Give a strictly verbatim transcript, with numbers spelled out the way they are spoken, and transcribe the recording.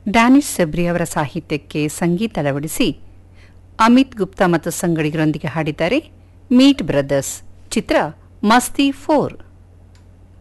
ಡ್ಯಾನಿಶ್ ಸೆಬ್ರಿ ಅವರ ಸಾಹಿತ್ಯಕ್ಕೆ ಸಂಗೀತ ಅಳವಡಿಸಿ ಅಮಿತ್ ಗುಪ್ತಾ ಮತ್ತು ಸಂಗಡಿಗರೊಂದಿಗೆ ಹಾಡಿದ್ದಾರೆ ಮೀಟ್ ಬ್ರದರ್ಸ್. ಚಿತ್ರ ಮಸ್ತಿ ಫೋರ್.